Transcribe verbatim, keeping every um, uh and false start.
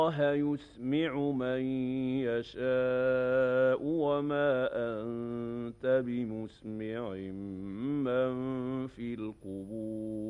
الله يسمع من يشاء وما أنت بمسمع من في القبور